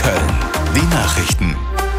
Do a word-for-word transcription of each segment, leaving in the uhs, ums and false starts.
Köln. Die Nachrichten.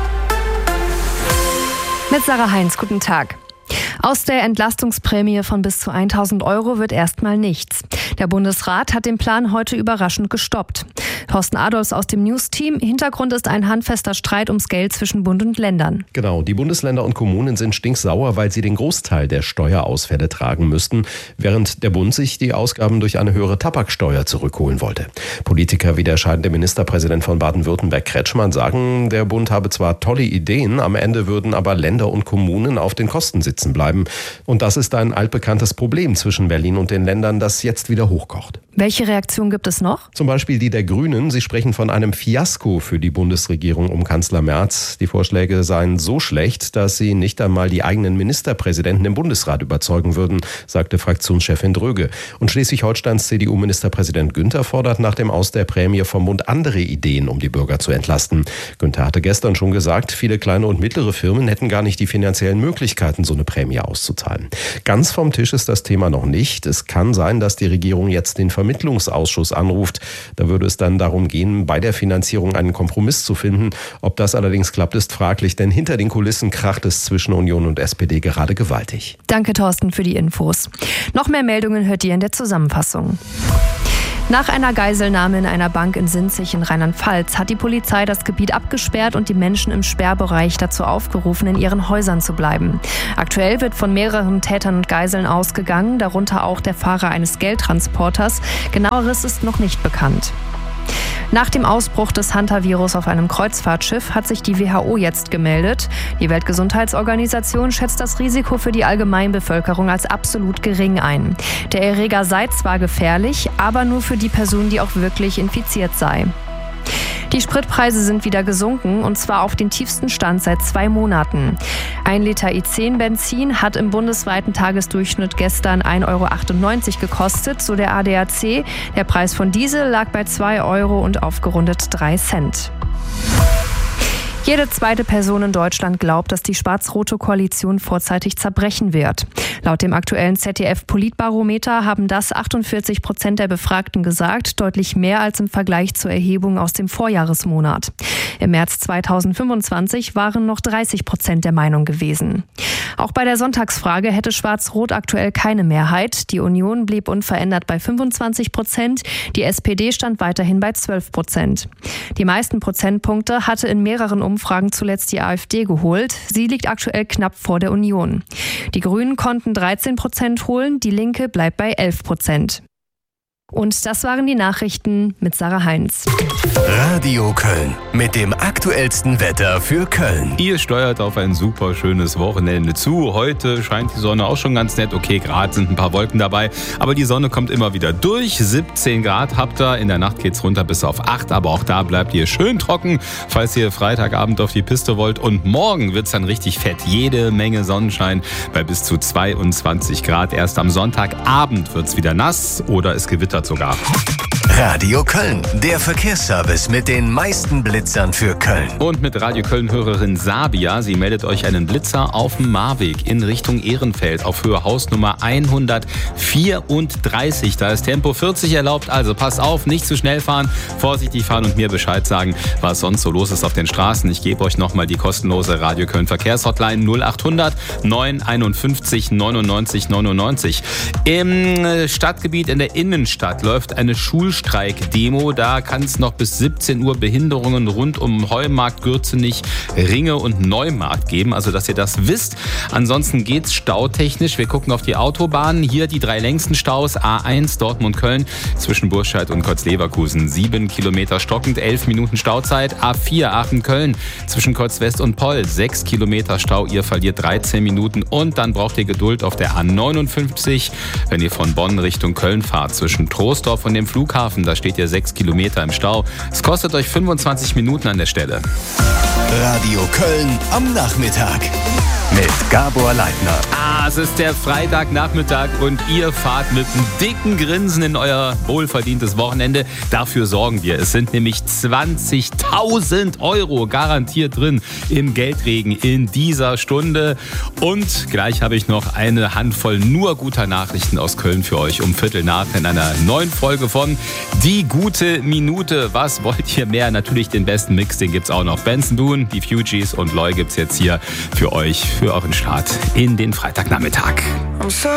Mit Sarah Heinz, guten Tag. Aus der Entlastungsprämie von bis zu tausend Euro wird erstmal nichts. Der Bundesrat hat den Plan heute überraschend gestoppt. Thorsten Adolfs aus dem News-Team. Hintergrund ist ein handfester Streit ums Geld zwischen Bund und Ländern. Genau, die Bundesländer und Kommunen sind stinksauer, weil sie den Großteil der Steuerausfälle tragen müssten, während der Bund sich die Ausgaben durch eine höhere Tabaksteuer zurückholen wollte. Politiker wie der scheidende Ministerpräsident von Baden-Württemberg Kretschmann sagen, der Bund habe zwar tolle Ideen, am Ende würden aber Länder und Kommunen auf den Kosten sitzen bleiben. Und das ist ein altbekanntes Problem zwischen Berlin und den Ländern, das jetzt wieder hochkocht. Welche Reaktion gibt es noch? Zum Beispiel die der Grünen. Sie sprechen von einem Fiasko für die Bundesregierung um Kanzler Merz. Die Vorschläge seien so schlecht, dass sie nicht einmal die eigenen Ministerpräsidenten im Bundesrat überzeugen würden, sagte Fraktionschefin Dröge. Und Schleswig-Holsteins C D U-Ministerpräsident Günther fordert nach dem Aus der Prämie vom Bund andere Ideen, um die Bürger zu entlasten. Günther hatte gestern schon gesagt, viele kleine und mittlere Firmen hätten gar nicht die finanziellen Möglichkeiten, so eine Prämie auszuzahlen. Ganz vom Tisch ist das Thema noch nicht. Es kann sein, dass die Regierung jetzt den Vermittlungsausschuss anruft. Da würde es dann darum gehen, bei der Finanzierung einen Kompromiss zu finden. Ob das allerdings klappt, ist fraglich, denn hinter den Kulissen kracht es zwischen Union und S P D gerade gewaltig. Danke, Thorsten, für die Infos. Noch mehr Meldungen hört ihr in der Zusammenfassung. Nach einer Geiselnahme in einer Bank in Sinzig in Rheinland-Pfalz hat die Polizei das Gebiet abgesperrt und die Menschen im Sperrbereich dazu aufgerufen, in ihren Häusern zu bleiben. Aktuell wird von mehreren Tätern und Geiseln ausgegangen, darunter auch der Fahrer eines Geldtransporters. Genaueres ist noch nicht bekannt. Nach dem Ausbruch des Hantavirus auf einem Kreuzfahrtschiff hat sich die W H O jetzt gemeldet. Die Weltgesundheitsorganisation schätzt das Risiko für die Allgemeinbevölkerung als absolut gering ein. Der Erreger sei zwar gefährlich, aber nur für die Person, die auch wirklich infiziert sei. Die Spritpreise sind wieder gesunken, und zwar auf den tiefsten Stand seit zwei Monaten. Ein Liter I zehn Benzin hat im bundesweiten Tagesdurchschnitt gestern ein Euro achtundneunzig gekostet, so der A D A C. Der Preis von Diesel lag bei zwei Euro und aufgerundet drei Cent. Jede zweite Person in Deutschland glaubt, dass die schwarz-rote Koalition vorzeitig zerbrechen wird. Laut dem aktuellen Z D F-Politbarometer haben das achtundvierzig Prozent der Befragten gesagt, deutlich mehr als im Vergleich zur Erhebung aus dem Vorjahresmonat. Im März zweitausendfünfundzwanzig waren noch dreißig Prozent der Meinung gewesen. Auch bei der Sonntagsfrage hätte Schwarz-Rot aktuell keine Mehrheit. Die Union blieb unverändert bei fünfundzwanzig Prozent, die S P D stand weiterhin bei zwölf Prozent. Die meisten Prozentpunkte hatte in mehreren Umfragen zuletzt die AfD geholt. Sie liegt aktuell knapp vor der Union. Die Grünen konnten dreizehn Prozent holen, die Linke bleibt bei elf Prozent. Und das waren die Nachrichten mit Sarah Heinz. Radio Köln mit dem aktuellsten Wetter für Köln. Ihr steuert auf ein super schönes Wochenende zu. Heute scheint die Sonne auch schon ganz nett. Okay, gerade sind ein paar Wolken dabei, aber die Sonne kommt immer wieder durch. siebzehn Grad habt ihr. In der Nacht geht's runter bis auf acht, aber auch da bleibt ihr schön trocken, falls ihr Freitagabend auf die Piste wollt. Und morgen wird's dann richtig fett. Jede Menge Sonnenschein bei bis zu zweiundzwanzig Grad. Erst am Sonntagabend wird's wieder nass oder es gewittert sogar. Radio Köln, der Verkehrsservice mit den meisten Blitzern für Köln. Und mit Radio Köln-Hörerin Sabia. Sie meldet euch einen Blitzer auf dem Marweg in Richtung Ehrenfeld auf Höhe Hausnummer hundertvierunddreißig. Da ist Tempo vierzig erlaubt, also passt auf, nicht zu schnell fahren, vorsichtig fahren und mir Bescheid sagen, was sonst so los ist auf den Straßen. Ich gebe euch nochmal die kostenlose Radio Köln Verkehrshotline null achthundert neun einundfünfzig neunundneunzig neunundneunzig. Im Stadtgebiet in der Innenstadt läuft eine Schulstraße Streik-Demo. Da kann es noch bis siebzehn Uhr Behinderungen rund um Heumarkt, Gürzenich, Ringe und Neumarkt geben. Also, dass ihr das wisst. Ansonsten geht's stautechnisch. Wir gucken auf die Autobahnen. Hier die drei längsten Staus. A eins Dortmund-Köln zwischen Burscheid und Kötz-Leverkusen. Sieben Kilometer stockend, elf Minuten Stauzeit. A vier Aachen-Köln zwischen Kötz-West und Poll. Sechs Kilometer Stau. Ihr verliert dreizehn Minuten. Und dann braucht ihr Geduld auf der A neunundfünfzig, wenn ihr von Bonn Richtung Köln fahrt. Zwischen Troisdorf und dem Flughafen. Da steht ihr sechs Kilometer im Stau. Es kostet euch fünfundzwanzig Minuten an der Stelle. Radio Köln am Nachmittag. mit Gabor Leitner. Ah, es ist der Freitagnachmittag und ihr fahrt mit einem dicken Grinsen in euer wohlverdientes Wochenende. Dafür sorgen wir. Es sind nämlich zwanzigtausend Euro garantiert drin im Geldregen in dieser Stunde. Und gleich habe ich noch eine Handvoll nur guter Nachrichten aus Köln für euch um Viertel nach in einer neuen Folge von Die gute Minute. Was wollt ihr mehr? Natürlich den besten Mix, den gibt's auch noch. Benson Boone, die Fugees und Loy gibt's jetzt hier für euch, für euren Start in den Freitagnachmittag.